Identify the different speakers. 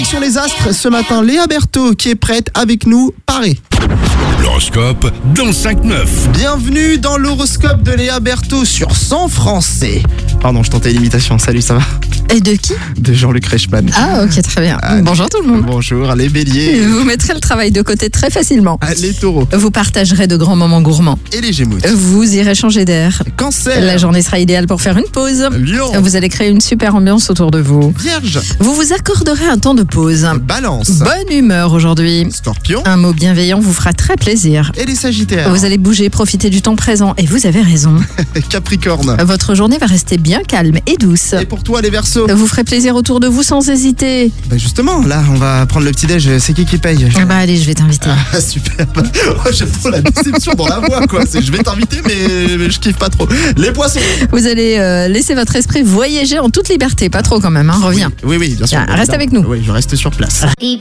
Speaker 1: Direction les astres, ce matin, Léa Berthaud qui est prête avec nous, parée.
Speaker 2: L'horoscope dans 5-9.
Speaker 1: Bienvenue dans l'horoscope de Léa Berthaud sur 100 Français. Pardon, je tentais l'imitation, salut, ça va?
Speaker 3: Et de qui?
Speaker 1: De Jean-Luc Reichmann.
Speaker 3: Ah ok, très bien. Bonjour tout le monde.
Speaker 1: Bonjour, les béliers.
Speaker 3: Vous mettrez le travail de côté très facilement.
Speaker 1: Les taureaux.
Speaker 3: Vous partagerez de grands moments gourmands.
Speaker 1: Et les gémeaux.
Speaker 3: Vous irez changer d'air.
Speaker 1: Cancer.
Speaker 3: La journée sera idéale pour faire une pause.
Speaker 1: Lion.
Speaker 3: Vous allez créer une super ambiance autour de vous.
Speaker 1: Vierge.
Speaker 3: Vous vous accorderez un temps de pause.
Speaker 1: Balance.
Speaker 3: Bonne humeur aujourd'hui.
Speaker 1: Scorpion.
Speaker 3: Un mot bienveillant vous fera très plaisir.
Speaker 1: Et les sagittaires.
Speaker 3: Vous allez bouger, profiter du temps présent et vous avez raison.
Speaker 1: Capricorne.
Speaker 3: Votre journée va rester bien calme et douce.
Speaker 1: Et pour toi, les Verseaux.
Speaker 3: Vous ferez plaisir autour de vous sans hésiter.
Speaker 1: Bah justement, là, on va prendre le petit-déj. C'est qui paye?
Speaker 3: Ah bah allez, je vais t'inviter.
Speaker 1: Ah, super. Oh, j'aime trop la déception dans la voix, quoi. Je vais t'inviter, mais je kiffe pas trop. Les Poissons.
Speaker 3: Vous allez laisser votre esprit voyager en toute liberté. Pas trop quand même, hein. Reviens.
Speaker 1: Oui, bien sûr.
Speaker 3: Reste avec nous.
Speaker 1: Oui, je reste sur place.